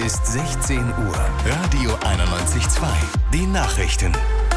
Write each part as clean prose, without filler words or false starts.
ist 16 Uhr. Radio 91.2. Die Nachrichten.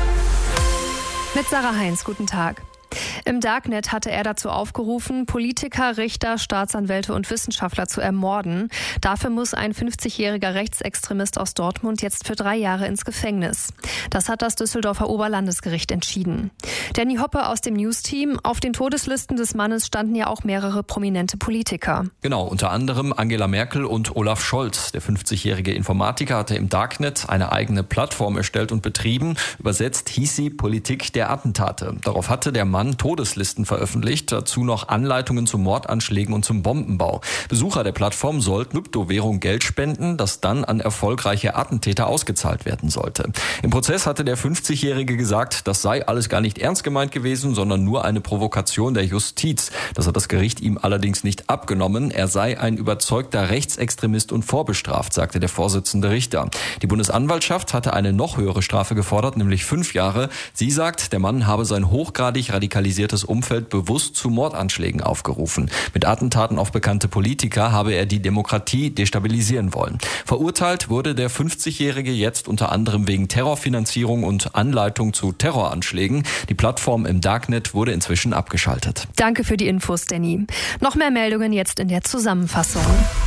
Mit Sarah Heinz, guten Tag. Im Darknet hatte er dazu aufgerufen, Politiker, Richter, Staatsanwälte und Wissenschaftler zu ermorden. Dafür muss ein 50-jähriger Rechtsextremist aus Dortmund jetzt für 3 Jahre ins Gefängnis. Das hat das Düsseldorfer Oberlandesgericht entschieden. Danny Hoppe aus dem News-Team. Auf den Todeslisten des Mannes standen ja auch mehrere prominente Politiker. Genau, unter anderem Angela Merkel und Olaf Scholz. Der 50-jährige Informatiker hatte im Darknet eine eigene Plattform erstellt und betrieben. Übersetzt hieß sie Politik der Attentate. Darauf hatte der Mann Todeslisten veröffentlicht, dazu noch Anleitungen zu Mordanschlägen und zum Bombenbau. Besucher der Plattform sollten Kryptowährung Geld spenden, das dann an erfolgreiche Attentäter ausgezahlt werden sollte. Im Prozess hatte der 50-Jährige gesagt, das sei alles gar nicht ernst gemeint gewesen, sondern nur eine Provokation der Justiz. Das hat das Gericht ihm allerdings nicht abgenommen. Er sei ein überzeugter Rechtsextremist und vorbestraft, sagte der Vorsitzende Richter. Die Bundesanwaltschaft hatte eine noch höhere Strafe gefordert, nämlich 5 Jahre. Sie sagt, der Mann habe sein hochgradig radikalisiertes Umfeld bewusst zu Mordanschlägen aufgerufen. Mit Attentaten auf bekannte Politiker habe er die Demokratie destabilisieren wollen. Verurteilt wurde der 50-Jährige jetzt unter anderem wegen Terrorfinanzierung und Anleitung zu Terroranschlägen. Die Plattform im Darknet wurde inzwischen abgeschaltet. Danke für die Infos, Danny. Noch mehr Meldungen jetzt in der Zusammenfassung.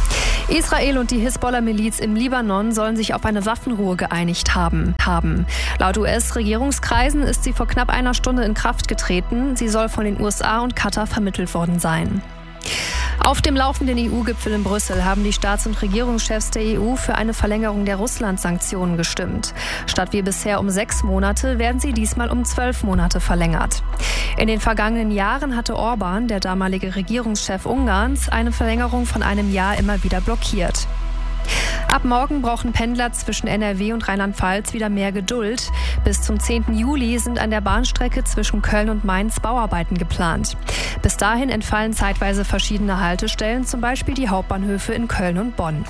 Israel und die Hisbollah-Miliz im Libanon sollen sich auf eine Waffenruhe geeinigt haben. Laut US-Regierungskreisen ist sie vor knapp einer Stunde in Kraft getreten. Sie soll von den USA und Katar vermittelt worden sein. Auf dem laufenden EU-Gipfel in Brüssel haben die Staats- und Regierungschefs der EU für eine Verlängerung der Russland-Sanktionen gestimmt. Statt wie bisher um 6 Monate werden sie diesmal um 12 Monate verlängert. In den vergangenen Jahren hatte Orban, der damalige Regierungschef Ungarns, eine Verlängerung von einem Jahr immer wieder blockiert. Ab morgen brauchen Pendler zwischen NRW und Rheinland-Pfalz wieder mehr Geduld. Bis zum 10. Juli sind an der Bahnstrecke zwischen Köln und Mainz Bauarbeiten geplant. Bis dahin entfallen zeitweise verschiedene Haltestellen, zum Beispiel die Hauptbahnhöfe in Köln und Bonn.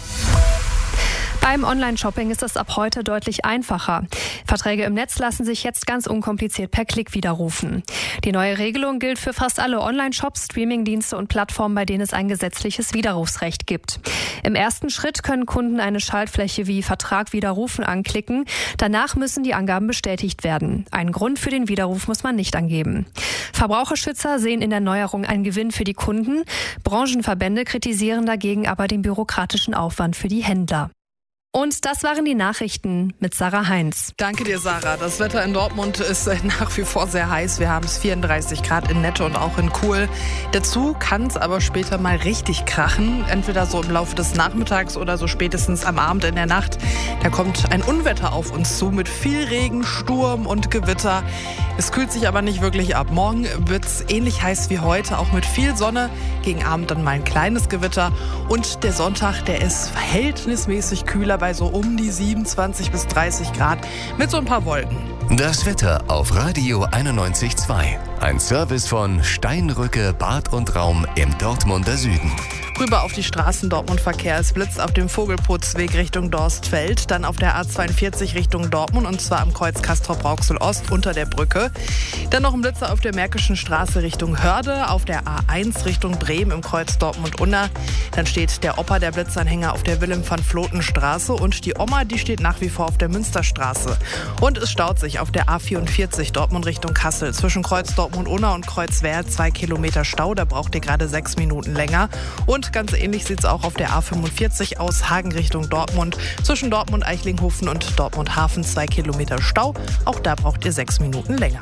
Beim Online-Shopping ist es ab heute deutlich einfacher. Verträge im Netz lassen sich jetzt ganz unkompliziert per Klick widerrufen. Die neue Regelung gilt für fast alle Online-Shops, Streamingdienste und Plattformen, bei denen es ein gesetzliches Widerrufsrecht gibt. Im ersten Schritt können Kunden eine Schaltfläche wie Vertrag widerrufen anklicken. Danach müssen die Angaben bestätigt werden. Einen Grund für den Widerruf muss man nicht angeben. Verbraucherschützer sehen in der Neuerung einen Gewinn für die Kunden. Branchenverbände kritisieren dagegen aber den bürokratischen Aufwand für die Händler. Und das waren die Nachrichten mit Sarah Heinz. Danke dir, Sarah. Das Wetter in Dortmund ist nach wie vor sehr heiß. Wir haben es 34 Grad in Nette und auch in Kuhl. Dazu kann es aber später mal richtig krachen. Entweder so im Laufe des Nachmittags oder so spätestens am Abend in der Nacht. Da kommt ein Unwetter auf uns zu mit viel Regen, Sturm und Gewitter. Es kühlt sich aber nicht wirklich ab. Morgen wird es ähnlich heiß wie heute, auch mit viel Sonne. Gegen Abend dann mal ein kleines Gewitter. Und der Sonntag, der ist verhältnismäßig kühler, bei so um die 27 bis 30 Grad mit so ein paar Wolken. Das Wetter auf Radio 91.2. Ein Service von Steinrücke Bad und Raum im Dortmunder Süden. Rüber auf die Straßen Dortmund-Verkehr. Es blitzt auf dem Vogelputzweg Richtung Dorstfeld, dann auf der A42 Richtung Dortmund und zwar am Kreuz Castrop-Rauxel-Ost unter der Brücke. Dann noch ein Blitzer auf der Märkischen Straße Richtung Hörde, auf der A1 Richtung Bremen im Kreuz Dortmund-Unna. Dann steht der Opa, der Blitzanhänger, auf der Willem-van-Floten-Straße und die Oma, die steht nach wie vor auf der Münsterstraße. Und es staut sich auf der A44 Dortmund Richtung Kassel. Zwischen Kreuz Dortmund-Unna und Kreuz Wehr 2 Kilometer Stau, da braucht ihr gerade 6 Minuten länger. Und ganz ähnlich sieht es auch auf der A45 aus, Hagen Richtung Dortmund. Zwischen Dortmund-Eichlinghofen und Dortmund-Hafen 2 Kilometer Stau. Auch da braucht ihr 6 Minuten länger.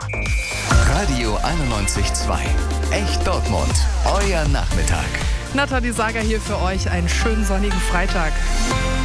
Radio 91.2. Echt Dortmund. Euer Nachmittag. Nathalie Sager hier für euch. Einen schönen sonnigen Freitag.